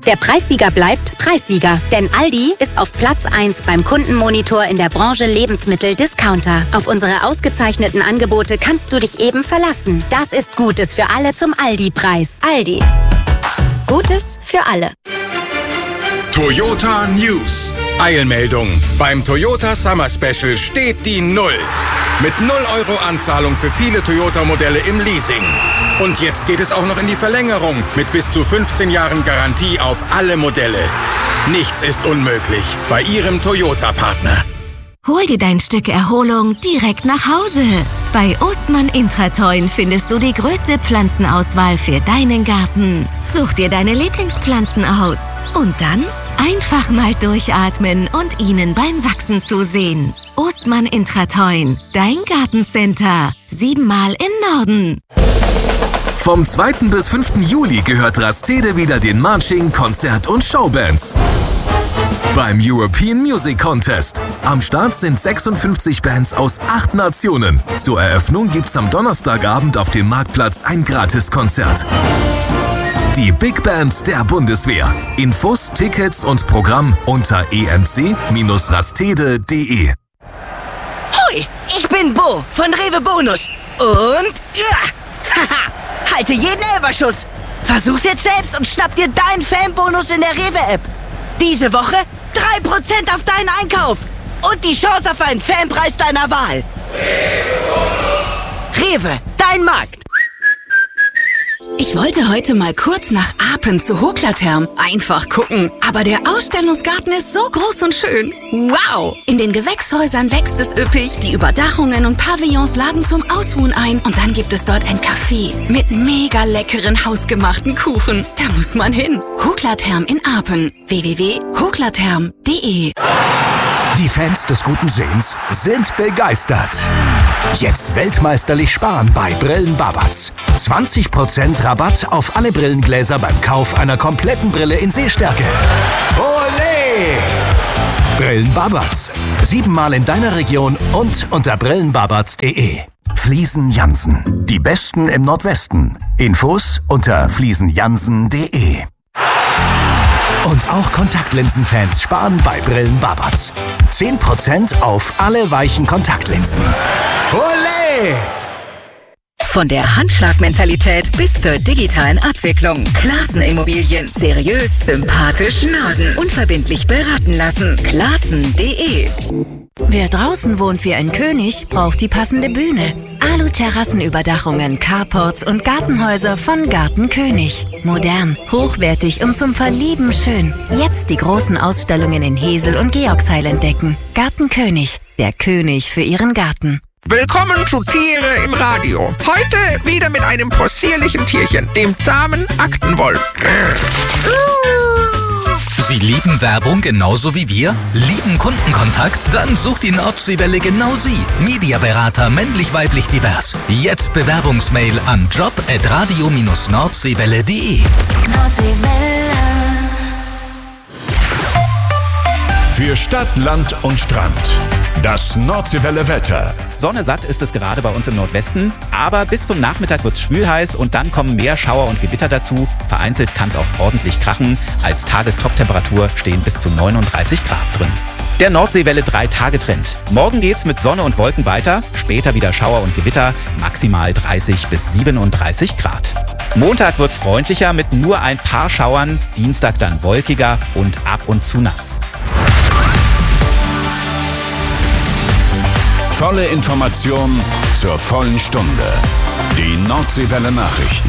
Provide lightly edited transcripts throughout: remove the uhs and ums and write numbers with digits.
Der Preissieger bleibt Preissieger. Denn Aldi ist auf Platz 1 beim Kundenmonitor in der Branche Lebensmittel-Discounter. Auf unsere ausgezeichneten Angebote kannst du dich eben verlassen. Das ist Gutes für alle zum Aldi-Preis. Aldi. Gutes für alle. Toyota News. Eilmeldung. Beim Toyota Summer Special steht die 0. Mit 0 € Anzahlung für viele Toyota-Modelle im Leasing. Und jetzt geht es auch noch in die Verlängerung mit bis zu 15 Jahren Garantie auf alle Modelle. Nichts ist unmöglich bei Ihrem Toyota-Partner. Hol dir dein Stück Erholung direkt nach Hause. Bei Ostmann Intratoin findest du die größte Pflanzenauswahl für deinen Garten. Such dir deine Lieblingspflanzen aus. Und dann einfach mal durchatmen und ihnen beim Wachsen zusehen. Ostmann Intratoin, dein Gartencenter. 7-mal im Norden. Vom 2. bis 5. Juli gehört Rastede wieder den Marching, Konzert- und Showbands. Beim European Music Contest. Am Start sind 56 Bands aus 8 Nationen. Zur Eröffnung gibt's am Donnerstagabend auf dem Marktplatz ein Gratiskonzert. Die Big Band der Bundeswehr. Infos, Tickets und Programm unter emc-rastede.de. Hoi, ich bin Bo von Rewe Bonus. Und haha, halte jeden Elferschuss. Versuch's jetzt selbst und schnapp dir deinen Fanbonus in der Rewe-App. Diese Woche 3% auf deinen Einkauf und die Chance auf einen Fanpreis deiner Wahl. Rewe, dein Markt. Ich wollte heute mal kurz nach Apen zu Hoklatherm. Einfach gucken. Aber der Ausstellungsgarten ist so groß und schön. Wow! In den Gewächshäusern wächst es üppig. Die Überdachungen und Pavillons laden zum Ausruhen ein. Und dann gibt es dort ein Café mit mega leckeren hausgemachten Kuchen. Da muss man hin. Hoklatherm in Apen. www.hoklatherm.de. Die Fans des guten Sehens sind begeistert. Jetzt weltmeisterlich sparen bei Brillen Babatz. 20% Rabatt auf alle Brillengläser beim Kauf einer kompletten Brille in Sehstärke. Olé! Brillen Babatz. 7-mal in deiner Region und unter brillenbabatz.de. Fliesen Jansen. Die Besten im Nordwesten. Infos unter fliesenjansen.de. Und auch Kontaktlinsenfans sparen bei Brillen Babatz. 10% auf alle weichen Kontaktlinsen. Olé! Von der Handschlagmentalität bis zur digitalen Abwicklung. Classen Immobilien. Seriös, sympathisch, Norden. Unverbindlich beraten lassen. Classen.de. Wer draußen wohnt wie ein König, braucht die passende Bühne. Alu-Terrassenüberdachungen, Carports und Gartenhäuser von Gartenkönig. Modern, hochwertig und zum Verlieben schön. Jetzt die großen Ausstellungen in Hesel und Georgsheil entdecken. Gartenkönig, der König für Ihren Garten. Willkommen zu Tiere im Radio. Heute wieder mit einem possierlichen Tierchen, dem zahmen Aktenwolf. Sie lieben Werbung genauso wie wir? Lieben Kundenkontakt? Dann sucht die Nordseewelle genau Sie. Mediaberater männlich-weiblich divers. Jetzt Bewerbungsmail an job@radio-nordseewelle.de. Für Stadt, Land und Strand. Das Nordseewelle Wetter. Sonne satt ist es gerade bei uns im Nordwesten, aber bis zum Nachmittag wird es schwülheiß und dann kommen mehr Schauer und Gewitter dazu. Vereinzelt kann es auch ordentlich krachen. Als Tagestoptemperatur stehen bis zu 39 Grad drin. Der Nordseewelle 3-Tage-Trend. Morgen geht's mit Sonne und Wolken weiter, später wieder Schauer und Gewitter, maximal 30 bis 37 Grad. Montag wird freundlicher mit nur ein paar Schauern, Dienstag dann wolkiger und ab und zu nass. Volle Information zur vollen Stunde. Die Nordseewelle Nachrichten.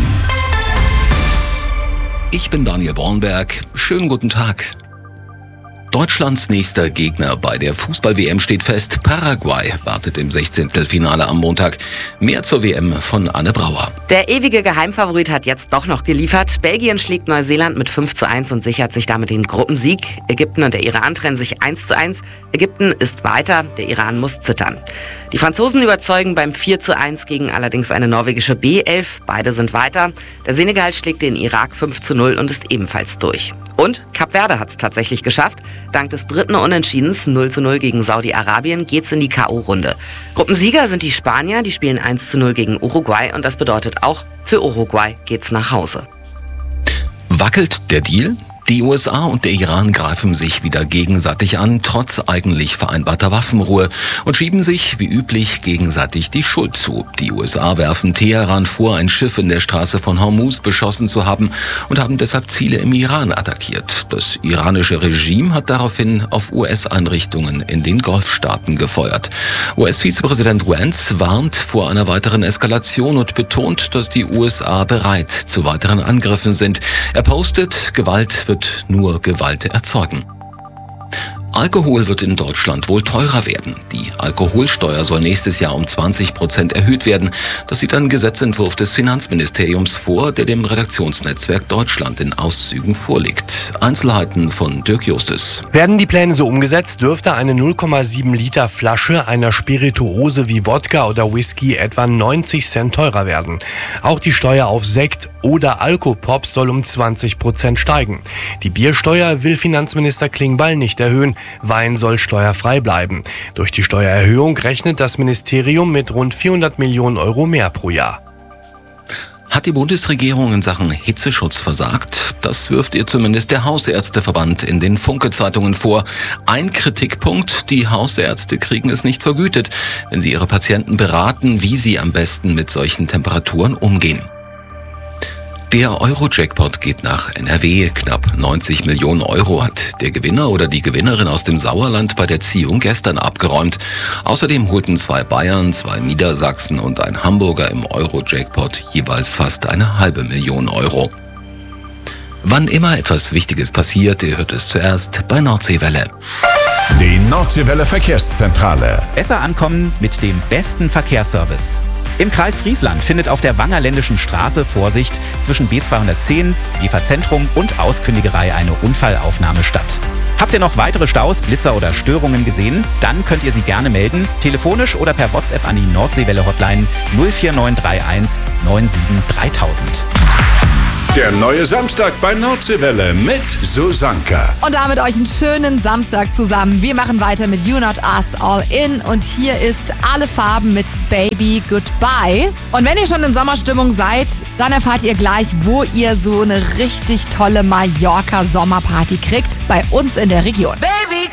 Ich bin Daniel Bornberg. Schönen guten Tag. Deutschlands nächster Gegner bei der Fußball-WM steht fest. Paraguay wartet im 16. Finale am Montag. Mehr zur WM von Anne Brauer. Der ewige Geheimfavorit hat jetzt doch noch geliefert. Belgien schlägt Neuseeland mit 5:1 und sichert sich damit den Gruppensieg. Ägypten und der Iran trennen sich 1:1. Ägypten ist weiter, der Iran muss zittern. Die Franzosen überzeugen beim 4:1 gegen allerdings eine norwegische B11. Beide sind weiter. Der Senegal schlägt den Irak 5:0 und ist ebenfalls durch. Und Kap Verde hat es tatsächlich geschafft. Dank des dritten Unentschiedens 0:0 gegen Saudi-Arabien geht's in die K.O.-Runde. Gruppensieger sind die Spanier, die spielen 1:0 gegen Uruguay und das bedeutet auch, für Uruguay geht's nach Hause. Wackelt der Deal? Die USA und der Iran greifen sich wieder gegenseitig an, trotz eigentlich vereinbarter Waffenruhe, und schieben sich, wie üblich, gegenseitig die Schuld zu. Die USA werfen Teheran vor, ein Schiff in der Straße von Hormuz beschossen zu haben und haben deshalb Ziele im Iran attackiert. Das iranische Regime hat daraufhin auf US-Einrichtungen in den Golfstaaten gefeuert. US-Vizepräsident Vance warnt vor einer weiteren Eskalation und betont, dass die USA bereit zu weiteren Angriffen sind. Er postet, Gewalt wird nur Gewalt erzeugen. Alkohol wird in Deutschland wohl teurer werden. Die Alkoholsteuer soll nächstes Jahr um 20% erhöht werden. Das sieht ein Gesetzentwurf des Finanzministeriums vor, der dem Redaktionsnetzwerk Deutschland in Auszügen vorliegt. Einzelheiten von Dirk Justus. Werden die Pläne so umgesetzt, dürfte eine 0,7 Liter Flasche einer Spirituose wie Wodka oder Whisky etwa 90 Cent teurer werden. Auch die Steuer auf Sekt oder Alkopops soll um 20% steigen. Die Biersteuer will Finanzminister Klingbeil nicht erhöhen. Wein soll steuerfrei bleiben. Durch die Steuererhöhung rechnet das Ministerium mit rund 400 Millionen Euro mehr pro Jahr. Hat die Bundesregierung in Sachen Hitzeschutz versagt? Das wirft ihr zumindest der Hausärzteverband in den Funke-Zeitungen vor. Ein Kritikpunkt: Die Hausärzte kriegen es nicht vergütet, wenn sie ihre Patienten beraten, wie sie am besten mit solchen Temperaturen umgehen. Der Euro-Jackpot geht nach NRW. Knapp 90 Millionen Euro hat der Gewinner oder die Gewinnerin aus dem Sauerland bei der Ziehung gestern abgeräumt. Außerdem holten 2 Bayern, 2 Niedersachsen und ein Hamburger im Euro-Jackpot jeweils fast 500.000 Euro. Wann immer etwas Wichtiges passiert, ihr hört es zuerst bei Nordseewelle. Die Nordseewelle Verkehrszentrale. Besser ankommen mit dem besten Verkehrsservice. Im Kreis Friesland findet auf der Wangerländischen Straße, Vorsicht, zwischen B210, Eva-Zentrum und Auskündigerei eine Unfallaufnahme statt. Habt ihr noch weitere Staus, Blitzer oder Störungen gesehen? Dann könnt ihr sie gerne melden, telefonisch oder per WhatsApp an die Nordseewelle-Hotline 04931 97 3000. Der neue Samstag bei Nordseewelle mit Susanka. Und damit euch einen schönen Samstag zusammen. Wir machen weiter mit You Not Us All In. Und hier ist Alle Farben mit Baby Goodbye. Und wenn ihr schon in Sommerstimmung seid, dann erfahrt ihr gleich, wo ihr so eine richtig tolle Mallorca-Sommerparty kriegt. Bei uns in der Region. Baby